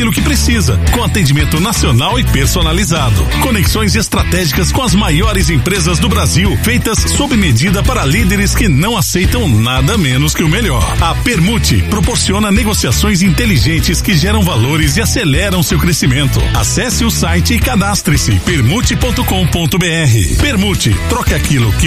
aquilo que precisa, com atendimento nacional e personalizado. Conexões estratégicas com as maiores empresas do Brasil, feitas sob medida para líderes que não aceitam nada menos que o melhor. A Permute proporciona negociações inteligentes que geram valores e aceleram seu crescimento. Acesse o site e cadastre-se permute.com.br. Permute, troca aquilo que